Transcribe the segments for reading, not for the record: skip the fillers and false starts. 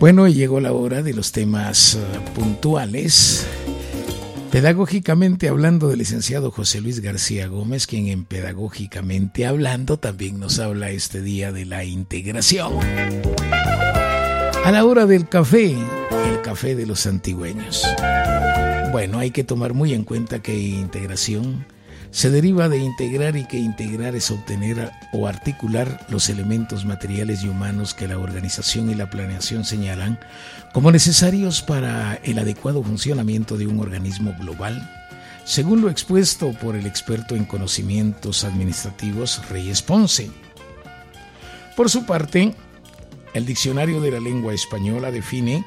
Bueno, y llegó la hora de los temas puntuales. Pedagógicamente hablando, del licenciado José Luis García Gómez, quien en Pedagógicamente Hablando también nos habla este día de la integración. A la hora del café, el café de los antigüeños. Bueno, hay que tomar muy en cuenta que integración se deriva de integrar, y que integrar es obtener o articular los elementos materiales y humanos que la organización y la planeación señalan como necesarios para el adecuado funcionamiento de un organismo global, según lo expuesto por el experto en conocimientos administrativos Reyes Ponce. Por su parte, el Diccionario de la Lengua Española define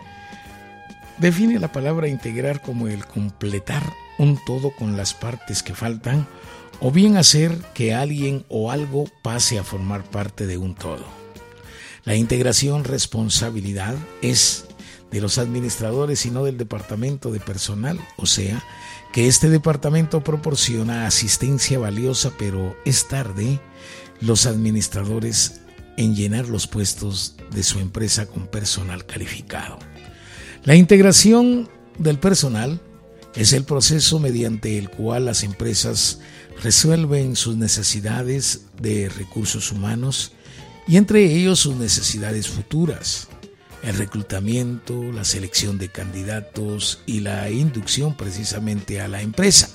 la palabra integrar como el completar un todo con las partes que faltan, o bien hacer que alguien o algo pase a formar parte de un todo. La integración responsabilidad es de los administradores y no del departamento de personal, o sea, que este departamento proporciona asistencia valiosa, pero es tarde los administradores en llenar los puestos de su empresa con personal calificado. La integración del personal es el proceso mediante el cual las empresas resuelven sus necesidades de recursos humanos y entre ellos sus necesidades futuras, el reclutamiento, la selección de candidatos y la inducción precisamente a la empresa.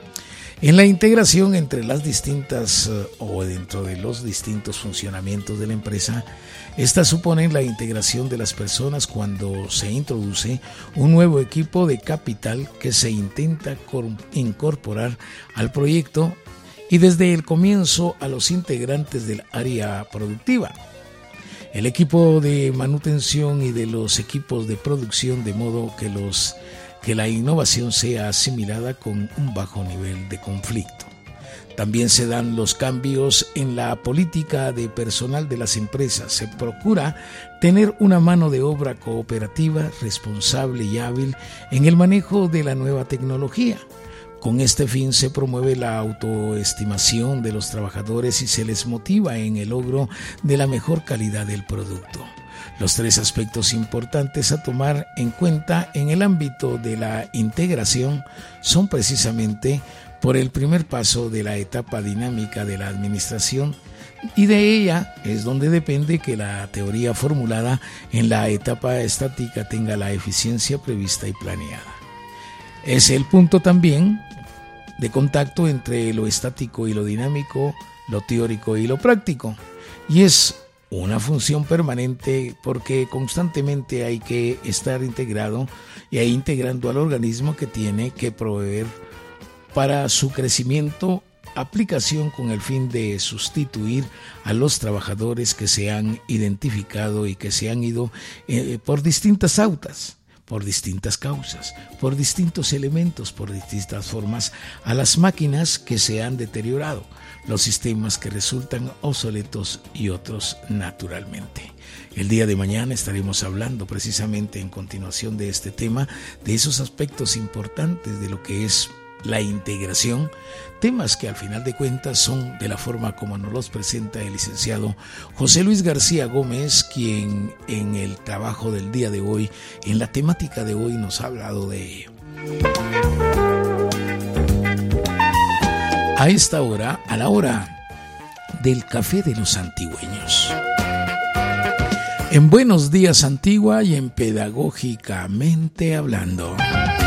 En la integración entre las distintas o dentro de los distintos funcionamientos de la empresa, estas suponen la integración de las personas cuando se introduce un nuevo equipo de capital que se intenta incorporar al proyecto y desde el comienzo a los integrantes del área productiva, el equipo de manutención y de los equipos de producción, de modo que la innovación sea asimilada con un bajo nivel de conflicto. También se dan los cambios en la política de personal de las empresas. Se procura tener una mano de obra cooperativa, responsable y hábil en el manejo de la nueva tecnología. Con este fin se promueve la autoestimación de los trabajadores y se les motiva en el logro de la mejor calidad del producto. Los tres aspectos importantes a tomar en cuenta en el ámbito de la integración son precisamente por el primer paso de la etapa dinámica de la administración, y de ella es donde depende que la teoría formulada en la etapa estática tenga la eficiencia prevista y planeada. Es el punto también de contacto entre lo estático y lo dinámico, lo teórico y lo práctico, y es una función permanente porque constantemente hay que estar integrado y integrando al organismo que tiene que proveer para su crecimiento, aplicación con el fin de sustituir a los trabajadores que se han identificado y que se han ido por distintas autas, por distintas causas, por distintos elementos, por distintas formas, a las máquinas que se han deteriorado, los sistemas que resultan obsoletos y otros naturalmente. El día de mañana estaremos hablando precisamente en continuación de este tema, de esos aspectos importantes de lo que es la integración, temas que al final de cuentas son de la forma como nos los presenta el licenciado José Luis García Gómez, quien en el trabajo del día de hoy, en la temática de hoy, nos ha hablado de ello. A esta hora, a la hora del café de los antigüeños. En Buenos Días Antigua y en Pedagógicamente Hablando.